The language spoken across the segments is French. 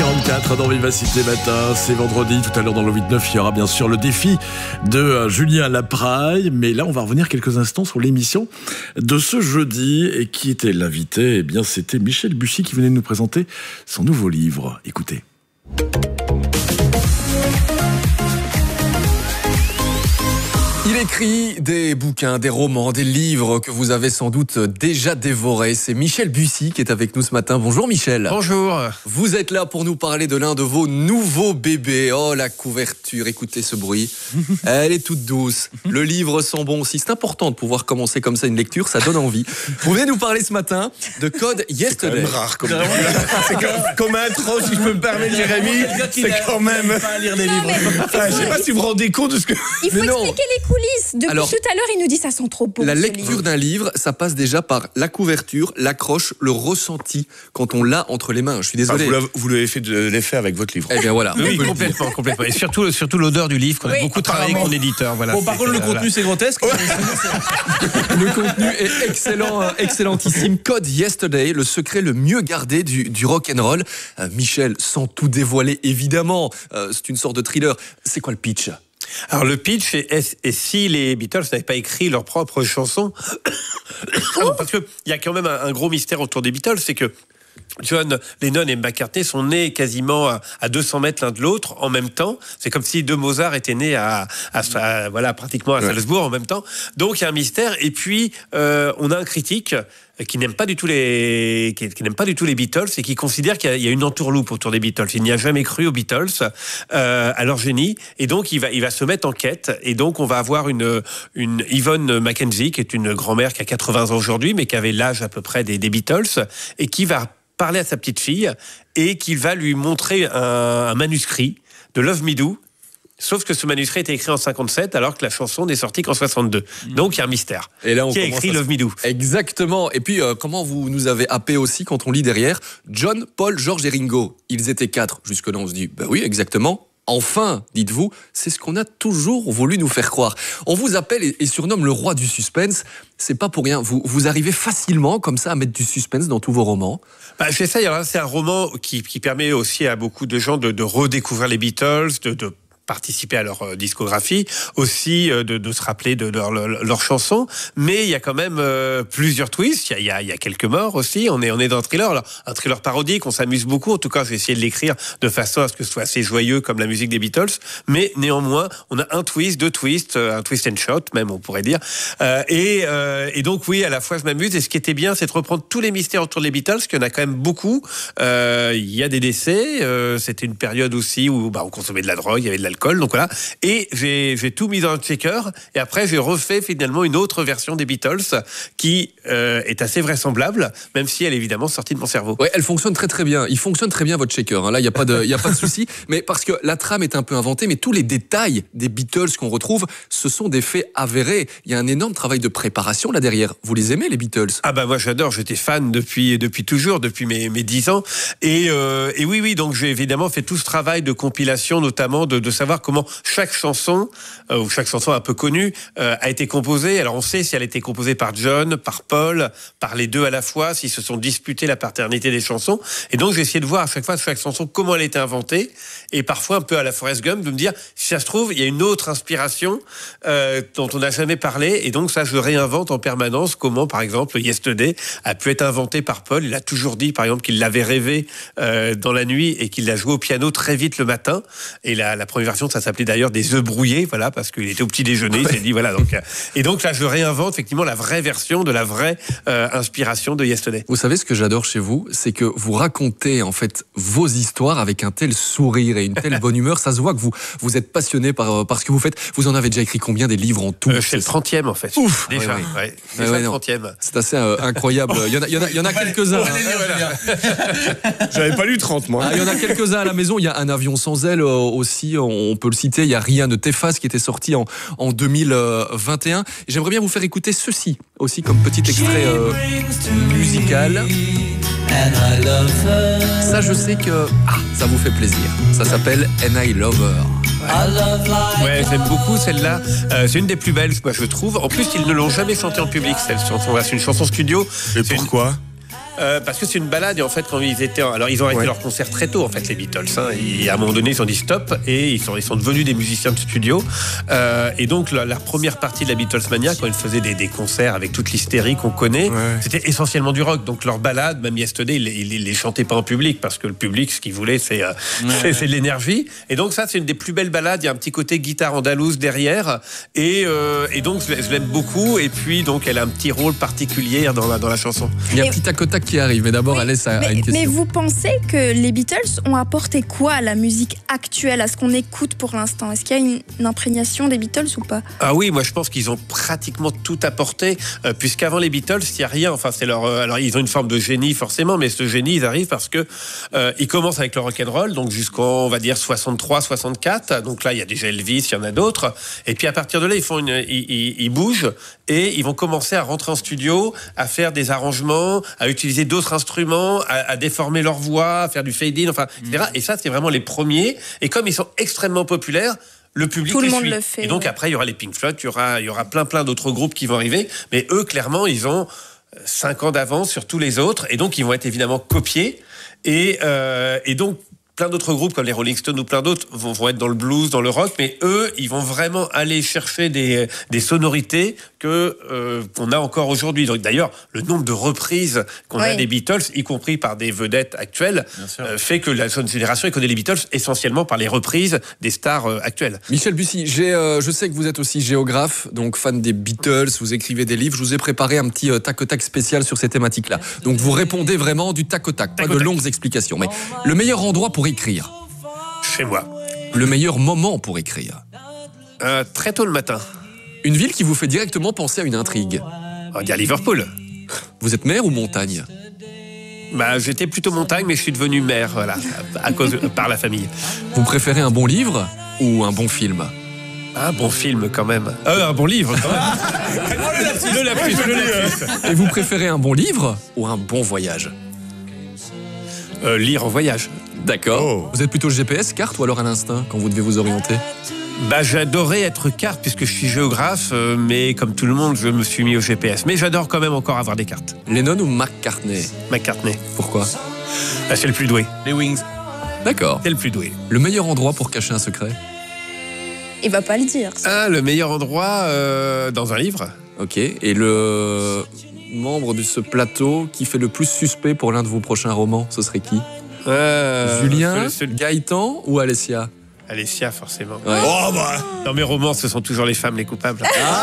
7h44 dans Vivacité Matin, c'est vendredi. Tout à l'heure dans le 8-9, il y aura bien sûr le défi de Julien Lapraille. Mais là, on va revenir quelques instants sur l'émission de ce jeudi. Et qui était l'invité ? Eh bien, c'était Michel Bussy qui venait de nous présenter son nouveau livre. Écoutez. Il écrit des bouquins, des romans, des livres que vous avez sans doute déjà dévorés. C'est Michel Bussy qui est avec nous ce matin. Bonjour Michel. Bonjour. Vous êtes là pour nous parler de l'un de vos nouveaux bébés. Oh, la couverture, écoutez ce bruit. Elle est toute douce. Le livre sent bon aussi. C'est important de pouvoir commencer comme ça une lecture, ça donne envie. Vous venez nous parler ce matin de Code Yesterday. C'est quand même rare comme intro, si je peux me permettre, Jérémy. C'est quand même... Pas lire des livres. Enfin, je sais pas si vous vous rendez compte de ce que... Il faut expliquer les coulisses. Depuis Alors, tout à l'heure, il nous dit ça sent trop bon. La lecture d'un livre, ça passe déjà par la couverture, l'accroche, le ressenti quand on l'a entre les mains. Je suis désolé. Vous l'avez fait de l'effet avec votre livre. Eh bien voilà. Oui, complètement. Et surtout l'odeur du livre qu'on a beaucoup travaillé avec mon éditeur. Voilà. Bon, par contre, le contenu, c'est grotesque. Le contenu est excellent, excellentissime. Code Yesterday, le secret le mieux gardé du rock'n'roll. Michel, sans tout dévoiler, évidemment, c'est une sorte de thriller. C'est quoi le pitch ? Alors le pitch est si les Beatles n'avaient pas écrit leurs propres chansons, parce qu'il y a quand même un gros mystère autour des Beatles, c'est que John Lennon et McCartney sont nés quasiment à 200 mètres l'un de l'autre en même temps. C'est comme si deux Mozart étaient nés pratiquement à Salzbourg en même temps. Donc il y a un mystère. Et puis on a un critique qui n'aime pas du tout les Beatles et qui considère qu'il y a une entourloupe autour des Beatles. Il n'y a jamais cru aux Beatles, à leur génie, et donc il va se mettre en quête. Et donc on va avoir une Yvonne Mackenzie, qui est une grand-mère qui a 80 ans aujourd'hui, mais qui avait l'âge à peu près des Beatles, et qui va parler à sa petite fille et qui va lui montrer un manuscrit de Love Me Do. Sauf que ce manuscrit a été écrit en 57, alors que la chanson n'est sortie qu'en 62. Donc il y a un mystère. Et là, on qui a écrit Love Me Do. Exactement. Et puis, comment vous nous avez happé aussi quand on lit derrière John, Paul, George et Ringo. Ils étaient 4. Jusque-là, on se dit, oui, exactement. Enfin, dites-vous, c'est ce qu'on a toujours voulu nous faire croire. On vous appelle et surnomme le roi du suspense. C'est pas pour rien. Vous arrivez facilement, comme ça, à mettre du suspense dans tous vos romans. C'est ça. C'est un roman qui permet aussi à beaucoup de gens de redécouvrir les Beatles, de participer à leur discographie, aussi de se rappeler de leurs chansons, mais il y a quand même plusieurs twists, il y a quelques morts aussi, on est dans un thriller, alors, un thriller parodique, on s'amuse beaucoup, en tout cas j'ai essayé de l'écrire de façon à ce que ce soit assez joyeux comme la musique des Beatles, mais néanmoins on a un twist, deux twists, un twist and shot même on pourrait dire, et donc oui, à la fois je m'amuse, et ce qui était bien c'est de reprendre tous les mystères autour des Beatles, qu'il y en a quand même beaucoup, il y a des décès, c'était une période aussi où on consommait de la drogue, il y avait de l'alcool, donc voilà, et j'ai tout mis dans un checker, et après j'ai refait finalement une autre version des Beatles qui est assez vraisemblable, même si elle est évidemment sortie de mon cerveau. Ouais, elle fonctionne très très bien. Il fonctionne très bien votre checker. Hein. Là, il y a pas de souci. Mais parce que la trame est un peu inventée, mais tous les détails des Beatles qu'on retrouve, ce sont des faits avérés. Il y a un énorme travail de préparation là derrière. Vous les aimez les Beatles ? Ah bah moi j'adore. J'étais fan depuis toujours, depuis mes 10 ans. Et oui. Donc j'ai évidemment fait tout ce travail de compilation, notamment de savoir comment chaque chanson, ou chaque chanson un peu connue, a été composée. Alors on sait si elle a été composée par John, par Paul, par les deux à la fois, s'ils se sont disputés la paternité des chansons. Et donc j'ai essayé de voir à chaque fois, chaque chanson, comment elle a été inventée. Et parfois un peu à la Forrest Gump, de me dire, si ça se trouve, il y a une autre inspiration dont on n'a jamais parlé. Et donc ça, je réinvente en permanence comment, par exemple, Yesterday a pu être inventé par Paul. Il a toujours dit, par exemple, qu'il l'avait rêvé dans la nuit et qu'il l'a joué au piano très vite le matin. Et la première version, ça s'appelait d'ailleurs des œufs brouillés, voilà, parce qu'il était au petit déjeuner. Il s'est dit, voilà. Donc, et donc là, je réinvente effectivement la vraie version de la vraie inspiration de Yesterday. Vous savez ce que j'adore chez vous, c'est que vous racontez en fait vos histoires avec un tel sourire et une telle bonne humeur. Ça se voit que vous êtes passionné par ce que vous faites. Vous en avez déjà écrit combien des livres en tout ? C'est le 30e en fait. Ouf. Déjà, déjà le 30e. C'est assez incroyable. Il y en a quelques-uns. J'avais pas lu 30 moi. Il y en a quelques-uns à la maison. Il y a Un avion sans aile aussi. On peut le citer. Il y a Rien ne t'efface qui était sorti en 2021. Et j'aimerais bien vous faire écouter ceci aussi comme petit extrait musical. Ça, je sais que ça vous fait plaisir. Ça s'appelle And I Love Her. Ouais, j'aime beaucoup celle-là. C'est une des plus belles, moi, je trouve. En plus, ils ne l'ont jamais chantée en public, cette chanson. C'est une chanson studio. Et pourquoi ? Parce que c'est une balade et en fait quand ils étaient, alors ils ont arrêté leur concert très tôt en fait les Beatles. Et à un moment donné ils ont dit stop et ils sont devenus des musiciens de studio. Et donc la première partie de la Beatlesmania quand ils faisaient des concerts avec toute l'hystérie qu'on connaît, c'était essentiellement du rock. Donc leur balade, même Yesterday, ils les chantaient pas en public parce que le public ce qu'il voulait c'est de l'énergie. Et donc ça c'est une des plus belles balades. Il y a un petit côté guitare andalouse derrière et donc je l'aime beaucoup. Et puis donc elle a un petit rôle particulier dans la chanson. Il y a un petit tac au tac qui arrive, mais d'abord Alès a une question. Mais vous pensez que les Beatles ont apporté quoi à la musique actuelle, à ce qu'on écoute pour l'instant? Est-ce qu'il y a une imprégnation des Beatles ou pas? Ah oui, moi je pense qu'ils ont pratiquement tout apporté, puisqu'avant les Beatles, il n'y a rien. Enfin, c'est leur. Alors ils ont une forme de génie forcément, mais ce génie, ils arrivent parce que ils commencent avec le rock'n'roll, donc jusqu'en on va dire 63, 64. Donc là, il y a déjà Elvis, il y en a d'autres. Et puis à partir de là, ils bougent et ils vont commencer à rentrer en studio, à faire des arrangements, à utiliser d'autres instruments, à déformer leur voix, à faire du fade-in, enfin, etc. Et ça, c'est vraiment les premiers. Et comme ils sont extrêmement populaires, le public tout le monde suit. le fait. Et donc après, il y aura les Pink Floyd, il y aura plein d'autres groupes qui vont arriver. Mais eux, clairement, ils ont 5 ans d'avance sur tous les autres. Et donc, ils vont être évidemment copiés. Et donc, plein d'autres groupes comme les Rolling Stones ou plein d'autres vont être dans le blues, dans le rock, mais eux, ils vont vraiment aller chercher des sonorités qu'on a encore aujourd'hui. Donc d'ailleurs, le nombre de reprises qu'on a des Beatles, y compris par des vedettes actuelles, fait que la jeune génération connaît les Beatles essentiellement par les reprises des stars actuelles. Michel Bussy, je sais que vous êtes aussi géographe, donc fan des Beatles, vous écrivez des livres. Je vous ai préparé un petit tac au tac spécial sur ces thématiques-là. Donc vous répondez vraiment du tac au tac, pas de longues explications. Mais le meilleur endroit pour écrire? Chez moi. Le meilleur moment pour écrire? Très tôt le matin. Une ville qui vous fait directement penser à une intrigue? On va dire Liverpool. Vous êtes mer ou montagne? J'étais plutôt montagne, mais je suis devenu maire, voilà, par la famille. Vous préférez un bon livre ou un bon film? Un bon film quand même. Un bon livre quand même. Le lapsus. Et vous préférez un bon livre ou un bon voyage? Lire en voyage. D'accord. Vous êtes plutôt GPS, carte ou alors à l'instinct quand vous devez vous orienter? J'adorais être carte puisque je suis géographe, mais comme tout le monde, je me suis mis au GPS. Mais j'adore quand même encore avoir des cartes. Lennon ou McCartney? McCartney. Pourquoi? C'est le plus doué. Les Wings. D'accord. C'est le plus doué. Le meilleur endroit pour cacher un secret? Il va pas le dire. Ça. Le meilleur endroit dans un livre. Ok. Et le membre de ce plateau qui fait le plus suspect pour l'un de vos prochains romans, ce serait qui? Julien, Gaëtan ou Alessia? Alessia, forcément. Ouais. Oh bah. Dans mes romans, ce sont toujours les femmes les coupables.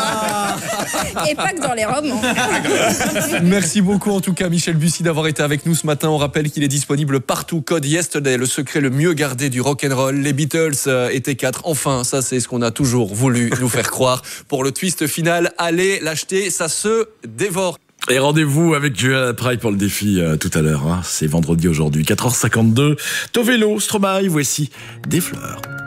Et pas que dans les romans. Merci beaucoup en tout cas Michel Bussy d'avoir été avec nous ce matin. On rappelle qu'il est disponible partout. Code Yesterday, le secret le mieux gardé du rock'n'roll. Les Beatles étaient 4. Enfin, ça c'est ce qu'on a toujours voulu nous faire croire. Pour le twist final, allez l'acheter, ça se dévore. Et rendez-vous avec Julien Lapraille pour le défi tout à l'heure. C'est vendredi aujourd'hui, 4h52. Tovelo, Stromae, voici des fleurs.